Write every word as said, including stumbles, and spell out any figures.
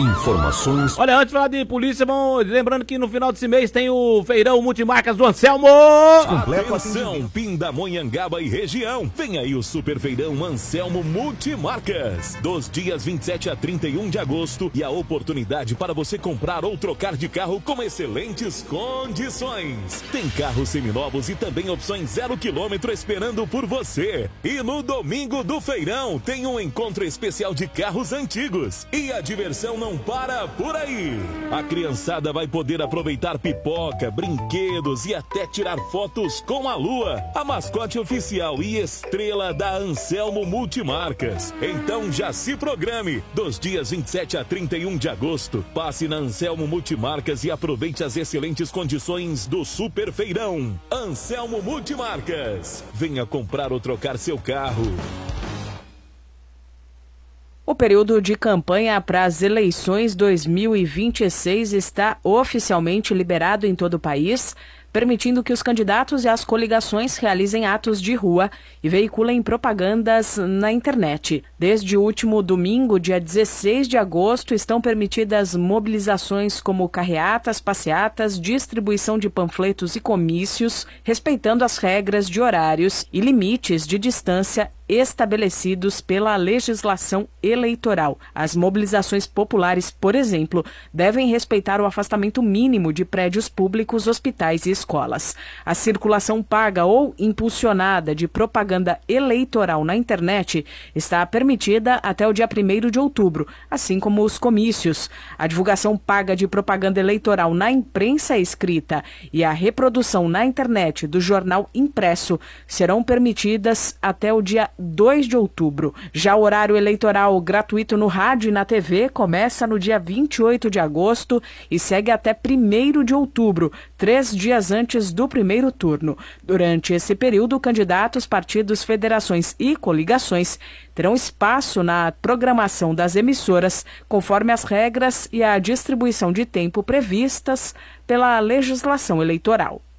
Informações. Olha, antes de falar de polícia, vamos lembrando que no final desse mês tem o feirão multimarcas do Anselmo. Atenção, Pindamonhangaba e região. Vem aí o super feirão Anselmo Multimarcas. Dos dias vinte e sete a trinta e um de agosto. E a oportunidade para você comprar ou trocar de carro com excelentes condições. Tem carros seminovos e também opções zero quilômetro esperando por você. E no domingo do feirão tem um encontro especial de carros antigos. E a diversão não para por aí. A criançada vai poder aproveitar pipoca, brinquedos e até tirar fotos com a lua, a mascote oficial e estrela da Anselmo Multimarcas. Então já se programe. Dos dias vinte e sete a trinta e um de agosto, passe na Anselmo Multimarcas e aproveite as excelentes condições do Super Feirão. Anselmo Multimarcas. Venha comprar ou trocar seu carro. O período de campanha para as eleições dois mil e vinte e seis está oficialmente liberado em todo o país, permitindo que os candidatos e as coligações realizem atos de rua e veiculem propagandas na internet. Desde o último domingo, dia dezesseis de agosto, estão permitidas mobilizações como carreatas, passeatas, distribuição de panfletos e comícios, respeitando as regras de horários e limites de distância estabelecidos pela legislação eleitoral. As mobilizações populares, por exemplo, devem respeitar o afastamento mínimo de prédios públicos, hospitais e escolas. A circulação paga ou impulsionada de propaganda eleitoral na internet está permitida até o dia primeiro de outubro, assim como os comícios. A divulgação paga de propaganda eleitoral na imprensa escrita e a reprodução na internet do jornal impresso serão permitidas até o dia dois de outubro. Já o horário eleitoral gratuito no rádio e na T V começa no dia vinte e oito de agosto e segue até primeiro de outubro, três dias antes do primeiro turno. Durante esse período, candidatos, partidos, federações e coligações terão espaço na programação das emissoras, conforme as regras e a distribuição de tempo previstas pela legislação eleitoral.